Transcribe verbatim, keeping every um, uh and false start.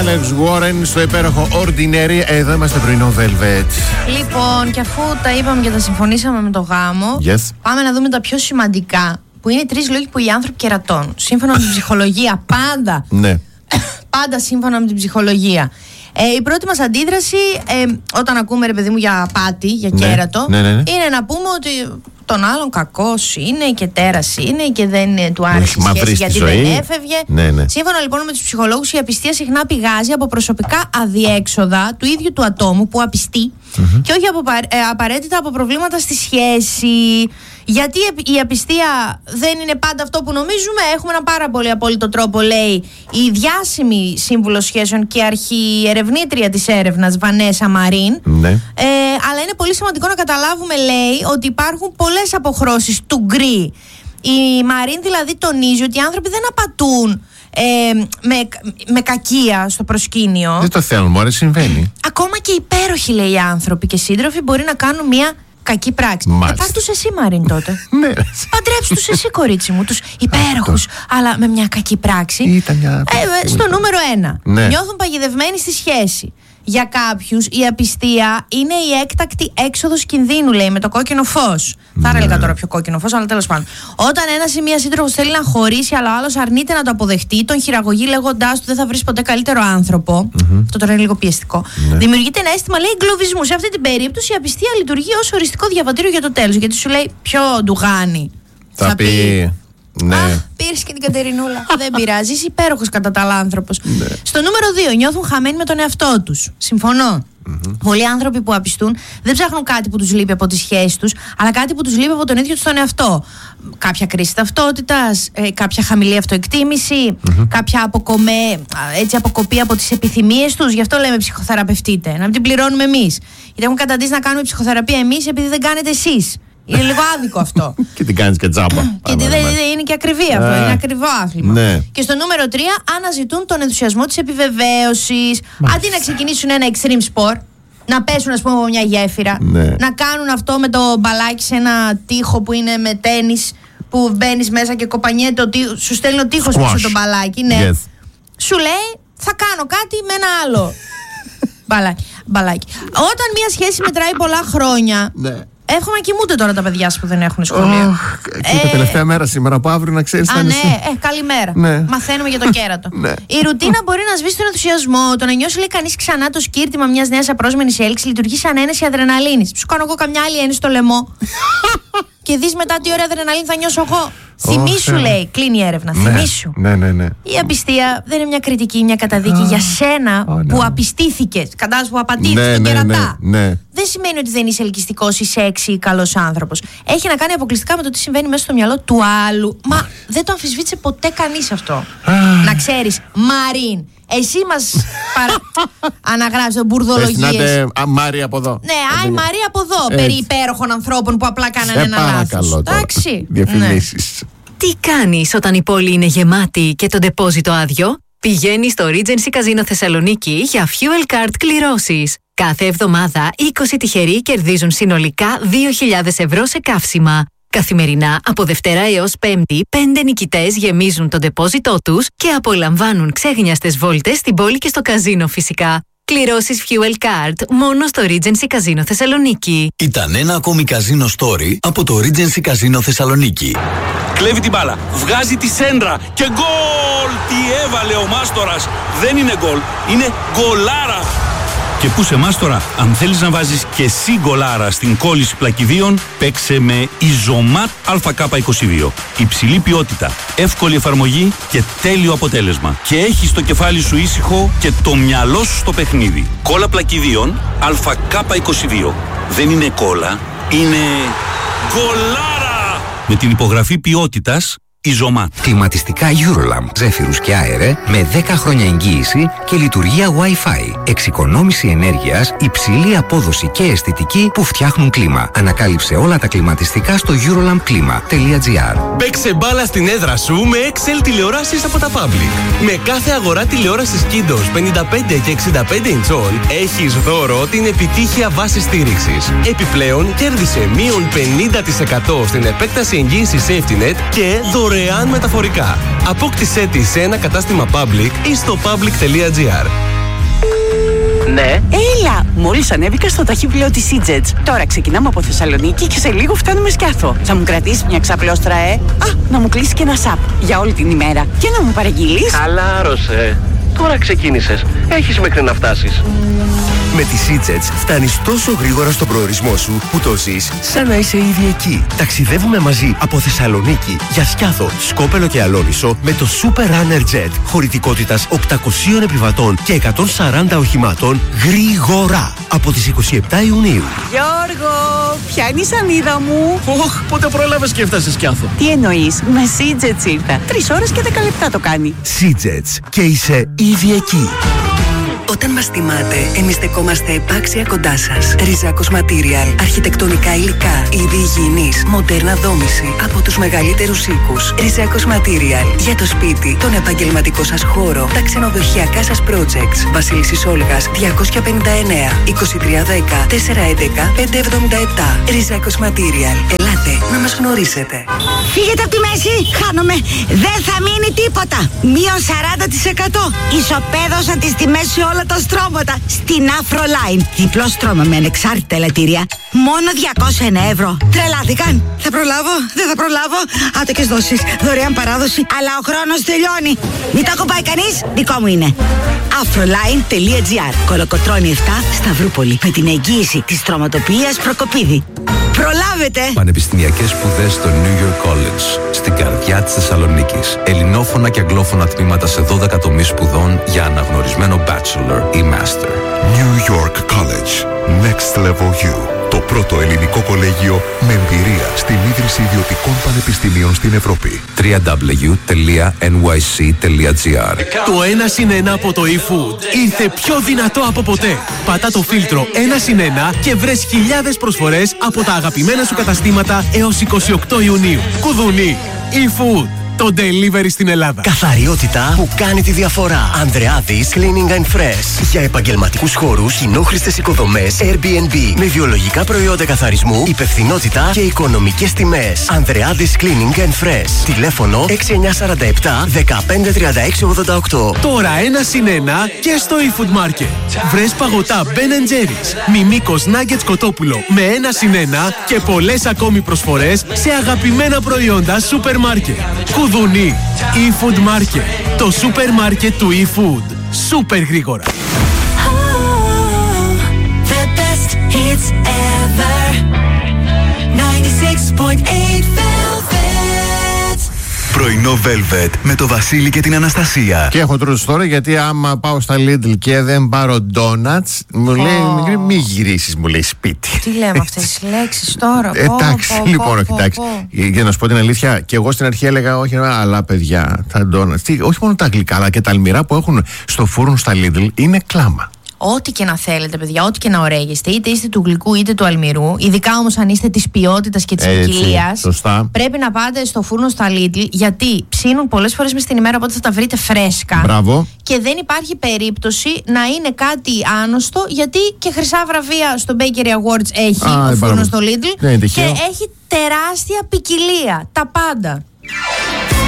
Alex Warren στο υπέροχο Ordinary. Εδώ είμαστε πρωινό Velvet. Λοιπόν, και αφού τα είπαμε και τα συμφωνήσαμε με το γάμο, yes. πάμε να δούμε τα πιο σημαντικά. Που είναι τρεις λόγοι που οι άνθρωποι κερατώνουν. Σύμφωνα με την ψυχολογία, πάντα. Ναι. Πάντα σύμφωνα με την ψυχολογία. Ε, η πρώτη μας αντίδραση, ε, όταν ακούμε ρε παιδί μου για πάτη, για ναι. κέρατο, ναι, ναι, ναι. είναι να πούμε ότι τον άλλον κακός είναι και τέρας είναι και δεν ε, του άρεσε η σχέση γιατί ζωή. δεν έφευγε. Ναι, ναι. Σύμφωνα λοιπόν με τους ψυχολόγους, η απιστία συχνά πηγάζει από προσωπικά αδιέξοδα του ίδιου του ατόμου που απιστεί mm-hmm. και όχι από, ε, απαραίτητα από προβλήματα στη σχέση. Γιατί η απιστία δεν είναι πάντα αυτό που νομίζουμε. Έχουμε ένα πάρα πολύ απόλυτο τρόπο, λέει η διάσημη σύμβουλος σχέσεων και αρχιερευνήτρια της έρευνας Βανέσα Μαρίν. Ναι. Ε, αλλά είναι πολύ σημαντικό να καταλάβουμε, λέει, ότι υπάρχουν πολλές αποχρώσεις του γκρι. Η Μαρίν δηλαδή τονίζει ότι οι άνθρωποι δεν απατούν ε, με, με κακία στο προσκήνιο. Δεν το θέλουν, μωρέ, συμβαίνει. Ακόμα και υπέροχοι, λέει, οι άνθρωποι και σύντροφοι μπορεί να κάνουν μια κακή πράξη. Ε, πάρ' τους εσύ, Μαρίν, τότε. Ναι. Παντρέψου τους εσύ, κορίτσι μου, τους υπέροχους, αλλά με μια κακή πράξη. Ήταν μια... Ε, στο νούμερο ένα. Ναι. Νιώθουν παγιδευμένοι στη σχέση. Για κάποιους η απιστία είναι η έκτακτη έξοδος κινδύνου, λέει, με το κόκκινο φως. Ναι. Θα έλεγα τώρα πιο κόκκινο φως, αλλά τέλος πάντων. Όταν ένας ή μία σύντροφος θέλει να χωρίσει, αλλά ο άλλος αρνείται να το αποδεχτεί, τον χειραγωγεί λέγοντάς του δεν θα βρεις ποτέ καλύτερο άνθρωπο. Mm-hmm. Αυτό τώρα είναι λίγο πιεστικό. Ναι. Δημιουργείται ένα αίσθημα, λέει, εγκλωβισμού. Σε αυτή την περίπτωση η απιστία λειτουργεί ως οριστικό διαβατήριο για το τέλος. Γιατί σου λέει, ποιο ντουγάνι θα, θα πει. πει. Ναι. Α, πήρες και την Κατερινούλα. Δεν πειράζει, είσαι υπέροχος κατά τα άλλα άνθρωπος. Ναι. Στο νούμερο δύο, νιώθουν χαμένοι με τον εαυτό τους. Συμφωνώ. Mm-hmm. Πολλοί άνθρωποι που απιστούν δεν ψάχνουν κάτι που τους λείπει από τις σχέσεις τους, αλλά κάτι που τους λείπει από τον ίδιο τους τον εαυτό. Κάποια κρίση ταυτότητας, ε, κάποια χαμηλή αυτοεκτίμηση, mm-hmm. κάποια αποκομέ, έτσι, αποκοπή από τις επιθυμίες τους. Γι' αυτό λέμε ψυχοθεραπευτείτε. Να μην την πληρώνουμε εμείς. Γιατί έχουν καταντήσει να κάνουμε ψυχοθεραπεία εμείς επειδή δεν κάνετε εσείς. Είναι λίγο άδικο αυτό. Και την κάνεις και τζάμπα. Και δεν είναι και ακριβή αυτό. Είναι ακριβό άθλημα. Ναι. Και στο νούμερο τρία, αναζητούν τον ενθουσιασμό της επιβεβαίωσης. Αντί να ξεκινήσουν ένα extreme sport, να πέσουν, ας πούμε, από μια γέφυρα, ναι. να κάνουν αυτό με το μπαλάκι σε ένα τοίχο που είναι με τένις, που μπαίνεις μέσα και κοπανιέται, σου στέλνει ο τοίχος πίσω το μπαλάκι. Ναι. Yes. Σου λέει, θα κάνω κάτι με ένα άλλο μπαλάκι. μπαλάκι. Όταν μια σχέση μετράει πολλά χρόνια. Ναι. Εύχομαι να κοιμούνται τώρα τα παιδιά σου που δεν έχουν σχολείο. Oh, και ε, τελευταία μέρα σήμερα, από αύριο να ξέρεις. Α, ναι, ε, καλημέρα. Ναι. Μαθαίνουμε για το κέρατο. Ναι. Η ρουτίνα μπορεί να σβήσει τον ενθουσιασμό. Το να νιώσει, λέει, κανείς ξανά το σκύρτημα μιας νέας απρόσμενης έλξης λειτουργεί σαν ένεση αδρεναλίνης. Σου κάνω εγώ καμιά άλλη ένεση στο λαιμό. Και δεις μετά τι ωραία αδρεναλίνη θα νιώσω εγώ. Oh, θυμήσου, yeah. λέει, κλείνει η έρευνα. Ναι. Θυμήσου. Ναι, ναι, ναι. Η απιστία δεν είναι μια κριτική, μια καταδίκη oh. για σένα oh, no. που απιστήθηκες. Κατάλαβες, που απατήθηκες ναι, τον ναι, κερατά. Ναι, ναι. Δεν σημαίνει ότι δεν είσαι ελκυστικός ή σεξι ή καλός άνθρωπος. Έχει να κάνει αποκλειστικά με το τι συμβαίνει μέσα στο μυαλό του άλλου. Μα δεν το αμφισβήτησε ποτέ κανείς αυτό. Να ξέρεις, Μαρίν, εσύ μας παρα... αναγράφεις τον μπουρδολογίες. Μάρια από εδώ. Ναι, άι Μαρία από εδώ. Έτσι. Περί υπέροχων ανθρώπων που απλά κάνανε ένα λάθος. Εντάξει. Διαφημίσεις. Ναι. Τι κάνεις όταν η πόλη είναι γεμάτη και το ντεπόζιτο άδειο? Πηγαίνεις στο Regency Casino Θεσσαλονίκη για Fuel Card κληρώσεις. Κάθε εβδομάδα είκοσι τυχεροί κερδίζουν συνολικά δύο χιλιάδες ευρώ σε καύσιμα. Καθημερινά, από Δευτέρα έως Πέμπτη, πέντε νικητές γεμίζουν το ντεπόζιτό τους και απολαμβάνουν ξέγνιαστες βόλτες στην πόλη και στο καζίνο φυσικά. Κληρώσεις Fuel Card μόνο στο Regency Casino Θεσσαλονίκη. Ήταν ένα ακόμη καζίνο story από το Regency Casino Θεσσαλονίκη. Κλέβει την μπάλα, βγάζει τη σέντρα και γκολ! Τι έβαλε ο Μάστορας! Δεν είναι γκολ, είναι γκολάρα! Και πού σε Μάστορα, αν θέλεις να βάζεις και εσύ γκολάρα στην κόλληση πλακιδίων, παίξε με Ιζωμάτ Α Κ είκοσι δύο. Υψηλή ποιότητα, εύκολη εφαρμογή και τέλειο αποτέλεσμα. Και έχεις το κεφάλι σου ήσυχο και το μυαλό σου στο παιχνίδι. Κόλλα πλακιδίων Α Κ είκοσι δύο. Δεν είναι κόλλα, είναι γκολάρα! Με την υπογραφή ποιότητας Ιζωμάτ. Κλιματιστικά Eurolamp, ζέφυρους και αέρε με δέκα χρόνια εγγύηση και λειτουργία Wi-Fi. Εξοικονόμηση ενέργειας, υψηλή απόδοση και αισθητική που φτιάχνουν κλίμα. Ανακάλυψε όλα τα κλιματιστικά στο eurolamp κλίμα τελεία τζι άρ. Παίξε μπάλα στην έδρα σου με εξ ελ τηλεοράσεις από τα Public. Με κάθε αγορά τηλεόρασης Kindos πενήντα πέντε και εξήντα πέντε ιντσών έχεις δώρο την επιτύχεια βάση στήριξης. Επιπλέον κέρδισε μείον πενήντα τοις εκατό στην επέκταση εγγύησης SafetyNet και δωρεάν μεταφορικά. Απόκτησέ τη σε ένα κατάστημα Public ή στο public τελεία τζι άρ. Ναι. Έλα, μόλις ανέβηκα στο ταχύπλαιο της Seajets. Τώρα ξεκινάμε από Θεσσαλονίκη και σε λίγο φτάνουμε Σκιάθο. Θα μου κρατήσει μια ξαπλώστρα, ε. Α, να μου κλείσει και ένα σαπ για όλη την ημέρα. Και να μου παραγγείλεις. Χαλάρωσε. Τώρα ξεκίνησες. Έχεις μέχρι να φτάσεις. Με τη Seajets φτάνεις τόσο γρήγορα στον προορισμό σου που το ζεις σαν να είσαι ήδη εκεί. Ταξιδεύουμε μαζί από Θεσσαλονίκη για Σκιάθο, Σκόπελο και Αλόνισο με το Super Runner Jet χωρητικότητας οκτακοσίων επιβατών και εκατόν σαράντα οχημάτων γρήγορα από τις είκοσι επτά Ιουνίου. Γιώργο, πιάνει σανίδα μου. Οχ, πότε πρόλαβες και έφτασες Σκιάθο? Τι εννοείς, με Seajets ήρθα. Τρεις ώρες και δέκα λεπτά το κάνει. Seajets και είσαι ήδη εκεί. Όταν μας τιμάτε, εμείς στεκόμαστε επάξια κοντά σας. Ριζάκος Material, αρχιτεκτονικά υλικά, είδη υγιεινής, μοντέρνα δόμηση από τους μεγαλύτερους οίκους. Ριζάκος Material, για το σπίτι, τον επαγγελματικό σας χώρο, τα ξενοδοχειακά σας projects. Βασίλισσης Όλγας διακόσια πενήντα εννέα, είκοσι τρία δέκα, τετρακόσια έντεκα, πεντακόσια εβδομήντα επτά. Ριζάκος Material, ελάτε να μας γνωρίσετε. Φύγετε από τη μέση, χάνομαι. Δεν θα μείνει τίποτα. Μείον σαράντα τοις εκατό. Ισοπαίδωσαν τις τιμές σε όλα τα στρώματα στην Afroline. Διπλό στρώμα με ανεξάρτητα ελαττήρια. Μόνο διακόσια ένα ευρώ. Τρελάθηκαν. Θα προλάβω, δεν θα προλάβω. Άτοκες δόσεις, δωρεάν παράδοση. Αλλά ο χρόνος τελειώνει. Μην το ακουμπάει κανείς, δικό μου είναι. Afroline.gr. Κολοκοτρώνη επτά, Σταυρούπολη. Με την εγγύηση της στρωματοποιίας Προκοπίδη. Προλάβετε! Πανεπιστημιακές σπουδές στο New York College, στην καρδιά της Θεσσαλονίκης. Ελληνόφωνα και αγγλόφωνα τμήματα σε δώδεκα τομείς σπουδών για αναγνωρισμένο bachelor ή master. New York College. Next Level You. Το πρώτο ελληνικό κολέγιο με εμπειρία στην ίδρυση ιδιωτικών πανεπιστημίων στην Ευρώπη. double-u double-u double-u τελεία εν γουάι σι τελεία τζι άρ. Το ένα συν ένα από το eFood ήρθε πιο δυνατό από ποτέ. Πατά το φίλτρο ένα συν ένα και βρες χιλιάδες προσφορές από τα αγαπημένα σου καταστήματα έως είκοσι οκτώ Ιουνίου. Κουδουνί. eFood. Το delivery στην Ελλάδα. Καθαριότητα που κάνει τη διαφορά. Ανδρεάδης Cleaning and Fresh. Για επαγγελματικούς χώρους, κοινόχρηστες οικοδομές, Airbnb. Με βιολογικά προϊόντα καθαρισμού, υπευθυνότητα και οικονομικές τιμές. Ανδρεάδης Cleaning and Fresh. Τηλέφωνο έξι εννιά τέσσερα επτά, δεκαπέντε τριάντα έξι ογδόντα οκτώ. Τώρα ένα συν ένα και στο eFood Market. Βρες παγωτά Ben and Jerry's, Μιμίκος Nuggets Κοτόπουλο με ένα συν ένα και πολλές ακόμη προσφορές σε αγαπημένα προϊόντα σούπερ μάρκετ. Κουδουνί. eFood Market. Το σούπερ μάρκετ του eFood. Σούπερ γρήγορα. The best hits ever. ενενήντα έξι κόμμα οκτώ Velvet. Πρωινό Velvet με το Βασίλη και την Αναστασία. Και έχω τρούσει τώρα γιατί άμα πάω στα Lidl και δεν πάρω donuts, μου λέει Oh. μικρή, μη γυρίσεις, μου λέει σπίτι. Τι λέμε αυτές τις λέξεις τώρα. Εντάξει, πω, πω, λοιπόν, πω, κοιτάξτε. πω. Για να σου πω την αλήθεια, και εγώ στην αρχή έλεγα όχι, αλλά παιδιά, τα donuts, τι, όχι μόνο τα γλυκά, αλλά και τα αλμυρά που έχουν στο φούρνο στα Lidl είναι κλάμα. Ό,τι και να θέλετε, παιδιά, ό,τι και να ωραίγεστε, είτε είστε του γλυκού είτε του αλμυρού, ειδικά όμως αν είστε της ποιότητας και της ποικιλίας, πρέπει να πάτε στο φούρνο στα Lidl, γιατί ψήνουν πολλές φορές μες την ημέρα, οπότε θα τα βρείτε φρέσκα. Μπράβο. Και δεν υπάρχει περίπτωση να είναι κάτι άνοστο, γιατί και χρυσά βραβεία στο Bakery Awards έχει Α, ο φούρνος μπράβο. στο Lidl Δεν είναι και τυχαίο. έχει τεράστια ποικιλία. Τα πάντα.